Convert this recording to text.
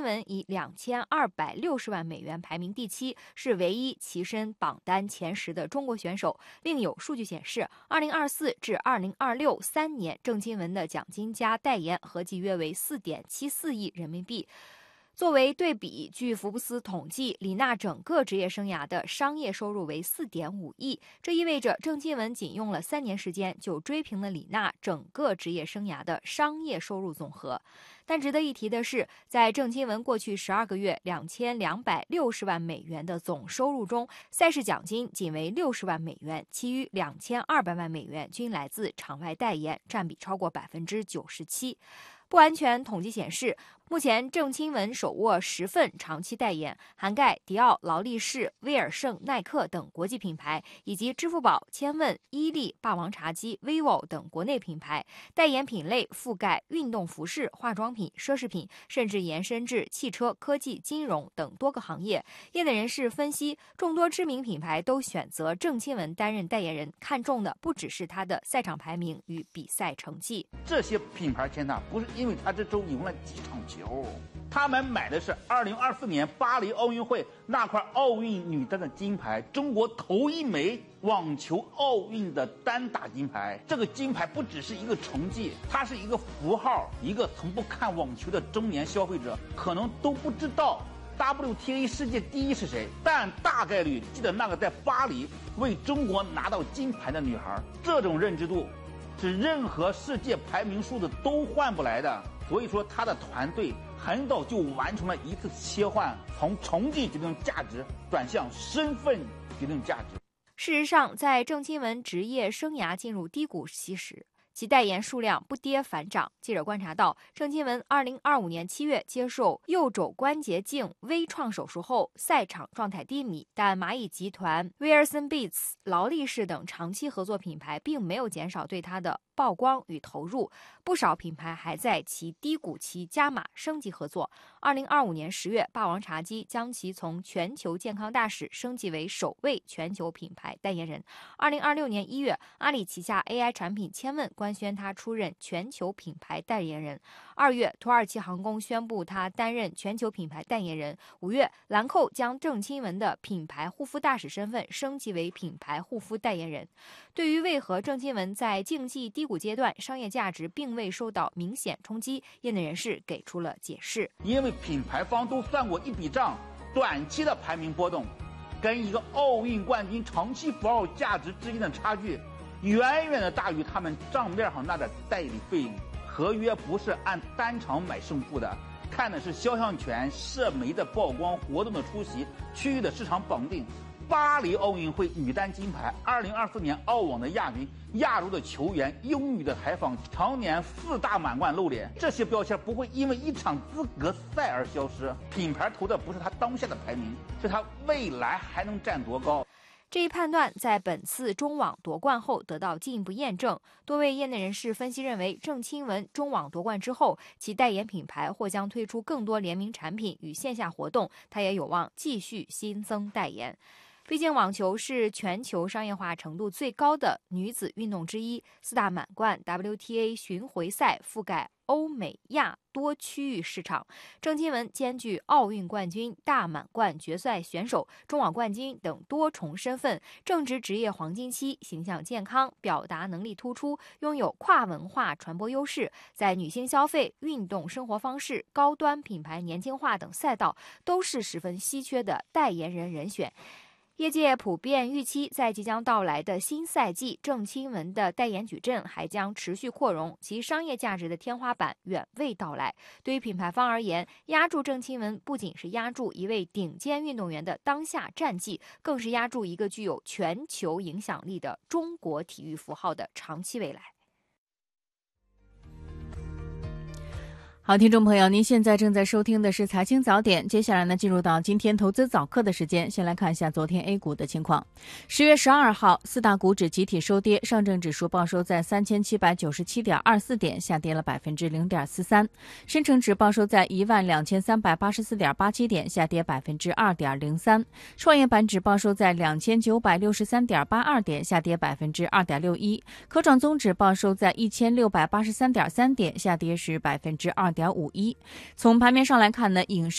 文以2260万美元排名第7，是唯一跻身榜单前10的中国选手。另有数据显示，2024至2026 3年，郑钦文的奖金加代言合计约为4.74亿人民币。作为对比，据福布斯统计，李娜整个职业生涯的商业收入为4.5亿，这意味着郑钦文仅用了3年时间就追平了李娜整个职业生涯的商业收入总和。但值得一提的是，在郑钦文过去12个月2260万美元的总收入中，赛事奖金仅为60万美元，其余2200万美元均来自场外代言，占比超过97%。不完全统计显示，目前郑钦文手握10份长期代言，涵盖迪奥、劳力士、威尔胜、耐克等国际品牌，以及支付宝、千问、伊利、霸王茶姬、vivo 等国内品牌。代言品类覆盖运动服饰、化妆品、奢侈品，甚至延伸至汽车、科技、金融等多个行业。业内人士分析，众多知名品牌都选择郑钦文担任代言人，看重的不只是他的赛场排名与比赛成绩。 这些品牌签他不是因为他这周赢了几场球，他们买的是2024年巴黎奥运会那块奥运女单的金牌，中国头一枚网球奥运的单打金牌。这个金牌不只是一个成绩，它是一个符号。一个从不看网球的中年消费者可能都不知道 WTA 世界第1是谁，但大概率记得那个在巴黎为中国拿到金牌的女孩。这种认知度是任何世界排名数字都换不来的。所以说他的团队很早就完成了一次切换，从成绩决定价值转向身份决定价值。 事实上，在郑钦文职业生涯进入低谷期时，其代言数量不跌反涨。记者观察到，郑钦文2025年7月接受右肘关节镜微创手术后，赛场状态低迷，但蚂蚁集团、威尔森 Beats、劳力士等长期合作品牌并没有减少对他的曝光与投入，不少品牌还在其低谷期加码升级合作。2025年10月，霸王茶姬将其从全球健康大使升级为首位全球品牌代言人。2026年1月，阿里旗下 AI 产品千问官宣他出任全球品牌代言人。2月，土耳其航空宣布他担任全球品牌代言人。5月，兰蔻将郑钦文的品牌护肤大使身份升级为品牌护肤代言人。对于为何郑钦文在竞技低谷阶段商业价值并未受到明显冲击，业内人士给出了解释。 因为品牌方都算过一笔账，短期的排名波动跟一个奥运冠军长期符号价值之间的差距远远的大于他们账面上那点代理费用。合约不是按单场买胜负的，看的是肖像权、社媒的曝光、活动的出席、区域的市场绑定。巴黎奥运会女单金牌，2024年澳网的亚军，亚洲的球员，英语的采访，常年4大满贯露脸，这些标签不会因为一场资格赛而消失。品牌投的不是他当下的排名，是他未来还能站多高。 这一判断在本次中网夺冠后得到进一步验证。多位业内人士分析认为，郑钦文中网夺冠之后，其代言品牌或将推出更多联名产品与线下活动，他也有望继续新增代言。毕竟网球是全球商业化程度最高的女子运动之一，4大满贯 WTA 巡回赛覆盖欧美亚多区域市场。郑钦文兼具奥运冠军、大满贯决赛选手、中网冠军等多重身份，正值职业黄金期，形象健康，表达能力突出，拥有跨文化传播优势，在女性消费、运动生活方式、高端品牌年轻化等赛道都是十分稀缺的代言人人选。业界普遍预期，在即将到来的新赛季，郑钦文的代言矩阵还将持续扩容，其商业价值的天花板远未到来。对于品牌方而言，压住郑钦文不仅是压住一位顶尖运动员的当下战绩，更是压住一个具有全球影响力的中国体育符号的长期未来。 好，听众朋友，您现在正在收听的是财经早点，接下来呢，进入到今天投资早课的时间。先来看一下昨天 A 股的情况。10月12号，四大股指集体收跌，上证指数报收在3797.24点，下跌了 0.43%； 深成指报收在12384.87点，下跌 2.03%； 创业板指报收在2963.82点，下跌 2.61%； 科创综指报收在1683.3点，下跌是 2.51%。从盘面上来看呢，影视